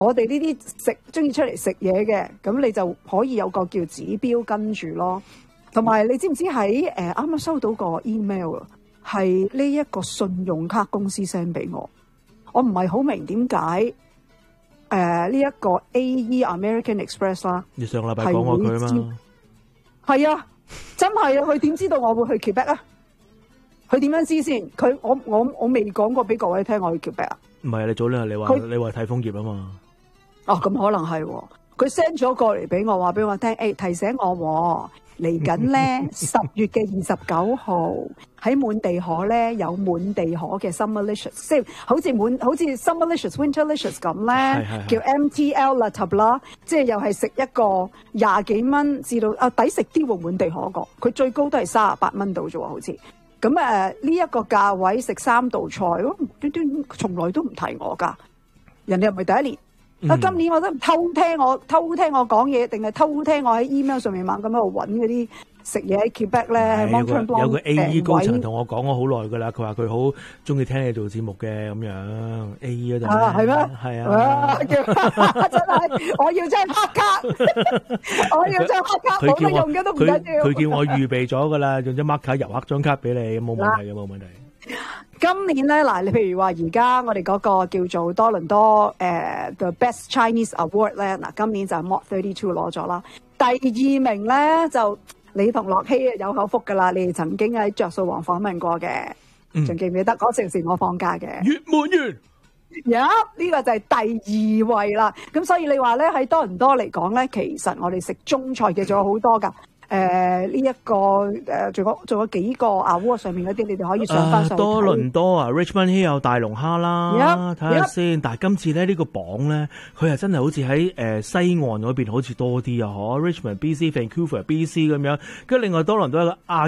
我哋呢啲中意出嚟食嘢嘅，咁你就可以有個叫指標跟住咯。同埋你知唔知喺啱啱收到個 email 啊，係呢一個信用卡公司 send 俾我唔係好明點解呢一個 AE American Express 啦。 你上禮拜講過佢啊嘛？ 係啊，真係啊！佢點知道我會去 Quebec 啊？佢點樣知先？我未講過俾各位聽我去 Quebec 啊？唔係你早兩日你話睇楓葉啊嘛？ 哦，咁可能係佢 send 咗過嚟俾我，話俾我聽，提醒我嚟緊咧10月嘅29號喺滿地可咧有滿地可嘅 Summerlicious， 即係好似 Summerlicious Winterlicious 咁咧，叫 MTL La Table， 即係又係食一個20幾蚊至到抵食啲喎，滿地可個，佢最高都係38蚊到啫喎，好似咁呢一個價位食3道菜，端端從來都唔提我㗎，人哋又唔係第一年。今年我都偷聽我講嘢，定係偷聽我喺 email 上面猛咁喺度揾嗰啲食嘢喺 Quebec 咧。 有個 AE 高層同我講咗好耐㗎啦，佢話佢好中意聽你做節目嘅咁樣。AE 嗰度係咩？ 係啊， 真係我要張黑卡，我要張黑卡，冇得用嘅都唔緊要。 佢叫我預備咗㗎啦，用張 mark 卡油黑張卡俾你，冇問題嘅，冇問題。 今年咧嗱，你譬如話而家我哋嗰個叫做多倫多The Best Chinese Award 咧，嗱今年就係 Mod 32攞咗啦。第2名咧就你同樂希有口福噶啦，你哋曾經喺着數王訪問過嘅，仲記唔記得嗰陣時我放假嘅？ 月滿月， 呢個就係第2位啦。咁所以你話咧喺多倫多嚟講咧，其實我哋食中菜嘅仲有好多噶。呢一個仲有幾個award上面嗰啲，你哋可以上翻上去睇。 多倫多啊 Richmond Hill 有大龍蝦啦，睇下先。但係今次咧呢個榜咧，佢係真係好似喺西岸嗰邊好似多啲啊！嗬 Richmond BC、Vancouver BC 咁樣。跟住另外多倫多有個阿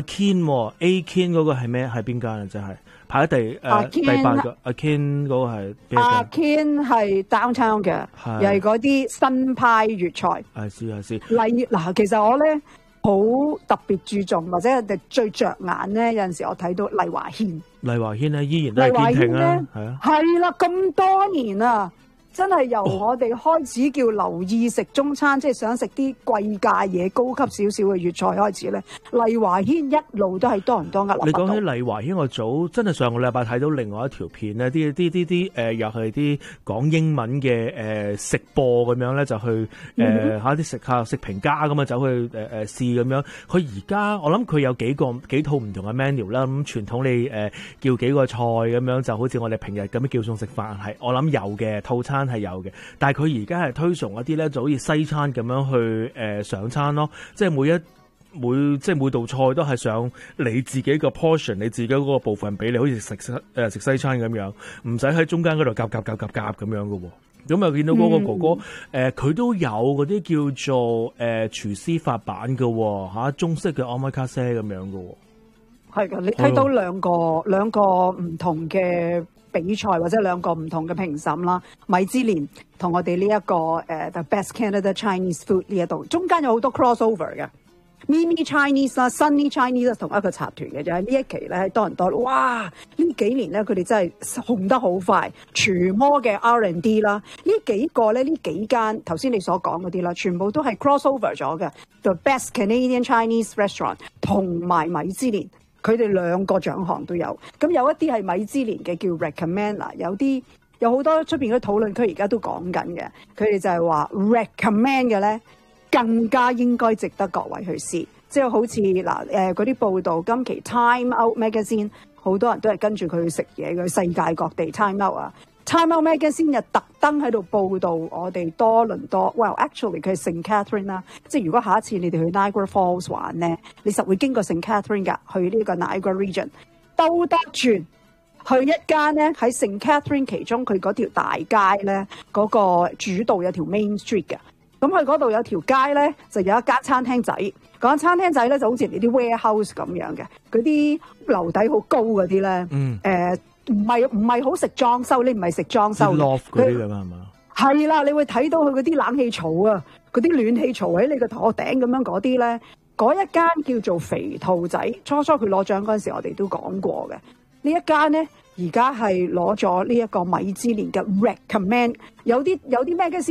Ken 嗰個係咩？係邊間啊？真係排喺第8個。阿 Ken 嗰個係邊間？ 阿 Ken 係 downtown 嘅，又係嗰啲新派粵菜。 係。 例如嗱，其實我咧。好特別注重或者係最着眼咧，有陣時我睇到麗華軒咧依然都係堅挺啦，係啊， 係啦，咁多年啊，真係由我哋開始叫留意食中餐，即係想食啲貴價嘢、高級少少嘅粵菜開始咧，麗華軒一路都係多倫多你講起麗華軒，我早真係上個禮拜睇到另外一條片咧，啲又係啲講英文嘅食播咁樣咧，就去下啲食評家咁啊，走去試咁樣。佢而家我諗佢有幾套唔同嘅 menu 啦，咁傳統你叫幾個菜咁樣，就好似我哋平日咁樣叫餸食飯係，我諗有嘅套餐係有嘅，但係佢而家係推崇一啲咧，就好似西餐咁樣去上餐咯，即係每道菜都係上你自己個 portion， 你自己嗰個部分俾你，好似食西餐咁樣，唔使喺中間嗰度夾咁樣嘅喎。咁又見到嗰個哥哥，佢都有嗰啲叫做廚師法版嘅喎，中式嘅 omakase 咁樣嘅喎。係㗎，你睇到兩個唔同嘅比賽或者2個唔同嘅評審啦，米芝蓮同我哋呢一個The Best Canada Chinese Food 呢一度，中間有好多 crossover 嘅。Mimi Chinese 啦 ，Sunny Chinese 同一個集團嘅，就係呢一期咧喺多倫多，哇！呢幾年咧佢哋真係紅得好快，廚魔嘅 R&D 啦，呢幾間頭先你所講嗰啲啦，全部都係 crossover 咗嘅 The Best Canadian Chinese Restaurant 同埋米芝蓮，佢哋2個獎項都有。咁有一啲係米芝蓮嘅叫 recommend 啦，有好多出邊嘅討論區而家都講緊嘅，佢哋就係話 recommend 嘅咧。更加應該值得各位去試，即係好似嗰啲報道，今期 Time Out Magazine 好多人都係跟住佢去食嘢嘅，世界各地 Time Out 啊 ，Time Out Magazine 又特登喺度報導我哋多倫多 ，Well actually 佢係聖 Catherine 啦，即係如果下一次你哋去 Niagara Falls 玩咧，你實會經過聖 Catherine 㗎，去呢個 Niagara Region 兜得轉去一間咧喺聖 Catherine 其中佢嗰條大街咧嗰個主道有條 Main Street 嘅。咁佢嗰度有條街咧，就有一間餐廳仔。嗰間餐廳仔咧就好似你啲 warehouse 咁樣嘅，嗰啲樓底好高嗰啲咧。唔係好食裝修，你唔係食裝修。loft 嗰啲咁係嘛？係啦，你會睇到佢嗰啲冷氣槽啊，嗰啲暖氣槽喺你個頭頂咁樣嗰啲咧。嗰一間叫做肥兔仔，初佢攞獎嗰陣時，我哋都講過嘅。呢一間咧而家係攞咗呢一個米芝蓮嘅 recommend，有啲咩嘅